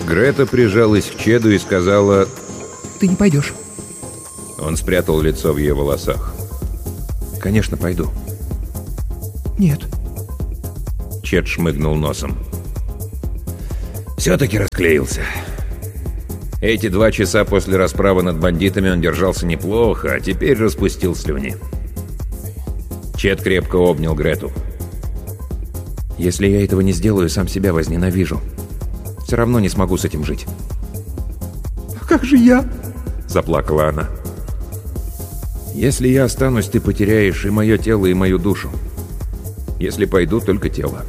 Грета прижалась к Чеду и сказала: «Ты не пойдешь». Он спрятал лицо в ее волосах. «Конечно, пойду». «Нет». Чед шмыгнул носом. Все-таки расклеился. Эти 2 часа после расправы над бандитами он держался неплохо, а теперь распустил слюни. Чед крепко обнял Грету. «Если я этого не сделаю, сам себя возненавижу. Все равно не смогу с этим жить». «А как же я?» — заплакала она. «Если я останусь, ты потеряешь и мое тело, и мою душу. Если пойду, только тело».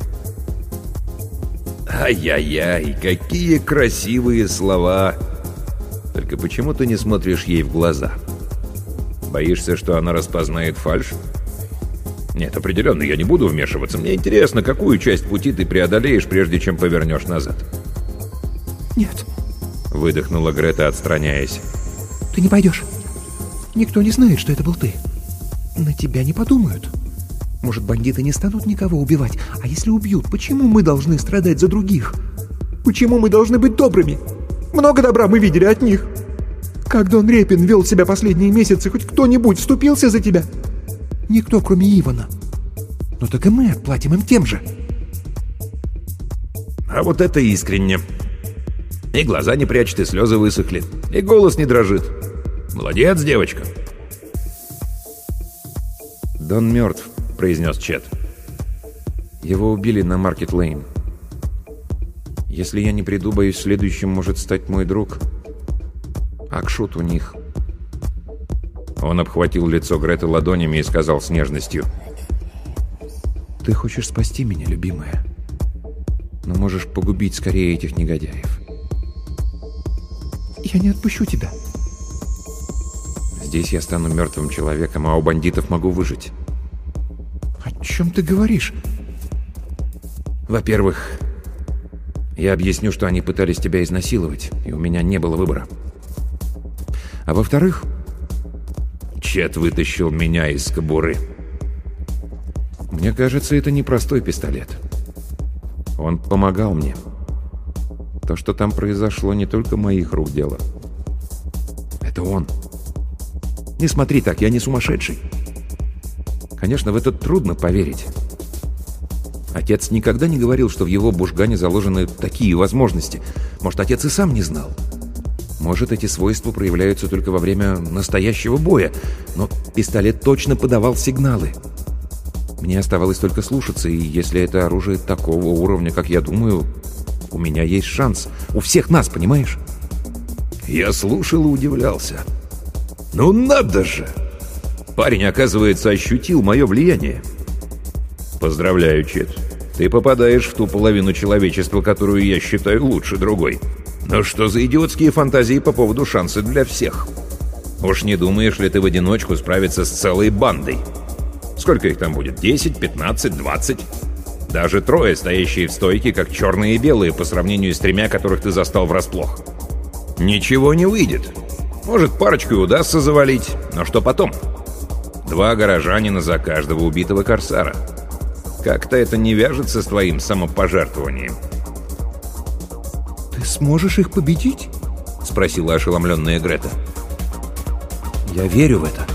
«Ай-яй-яй, какие красивые слова! Только почему ты не смотришь ей в глаза? Боишься, что она распознает фальшь?» «Нет, определенно, я не буду вмешиваться. Мне интересно, какую часть пути ты преодолеешь, прежде чем повернешь назад». «Нет», — выдохнула Грета, отстраняясь. «ты не пойдешь. Никто не знает, что это был ты. На тебя не подумают. Может, бандиты не станут никого убивать? А если убьют, почему мы должны страдать за других? Почему мы должны быть добрыми? Много добра мы видели от них. Как Дон Репин вел себя последние месяцы, хоть кто-нибудь вступился за тебя? Никто, кроме Ивана. Ну так и мы отплатим им тем же». «А вот это искренне. И глаза не прячет, и слезы высохли, и голос не дрожит. Молодец, девочка». «Дон мертв», — произнес Чед. «Его убили на Маркет-Лейн. Если я не приду, боюсь, следующим может стать мой друг. Акшут у них». Он обхватил лицо Греты ладонями и сказал с нежностью: «Ты хочешь спасти меня, любимая, но можешь погубить скорее этих негодяев». «Я не отпущу тебя». «Здесь я стану мертвым человеком, а у бандитов могу выжить». «О чем ты говоришь?» «Во-первых, я объясню, что они пытались тебя изнасиловать, и у меня не было выбора. А во-вторых, Чед вытащил меня из кобуры. Мне кажется, это не простой пистолет. Он помогал мне. То, что там произошло, не только моих рук дело. Это он. Не смотри так, я не сумасшедший. Конечно, в это трудно поверить. Отец никогда не говорил, что в его бужгане заложены такие возможности. Может, отец и сам не знал. Может, эти свойства проявляются только во время настоящего боя. Но пистолет точно подавал сигналы. Мне оставалось только слушаться, и если это оружие такого уровня, как я думаю, у меня есть шанс. У всех нас, понимаешь? Я слушал и удивлялся. Ну надо же! Парень, оказывается, ощутил мое влияние. Поздравляю, Чед. Ты попадаешь в ту половину человечества, которую я считаю лучше другой. Но что за идиотские фантазии по поводу шанса для всех? Уж не думаешь ли ты в одиночку справиться с целой бандой? Сколько их там будет? 10, 15, 20? Даже 3, стоящие в стойке, как черные и белые, по сравнению с 3, которых ты застал врасплох. Ничего не выйдет. Может, парочку и удастся завалить, но что потом? 2 горожанина за каждого убитого корсара. Как-то это не вяжется с твоим самопожертвованием. «Ты сможешь их победить?» — спросила ошеломленная Грета. «Я верю в это.